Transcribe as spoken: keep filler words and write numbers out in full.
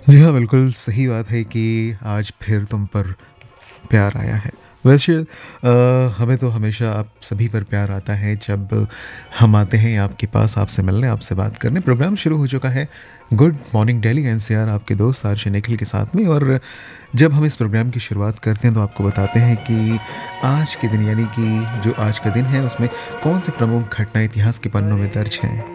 जी हाँ, बिल्कुल सही बात है कि आज फिर तुम पर प्यार आया है। वैसे अ, हमें तो हमेशा आप सभी पर प्यार आता है जब हम आते हैं आपके पास आपसे मिलने, आपसे बात करने। प्रोग्राम शुरू हो चुका है गुड मॉर्निंग दिल्ली एनसीआर आपके दोस्त आरजे निखिल के साथ में। और जब हम इस प्रोग्राम की शुरुआत करते हैं तो आपको बताते हैं कि आज के दिन यानी कि जो आज का दिन है उसमें कौन से प्रमुख घटना इतिहास के पन्नों में दर्ज हैं।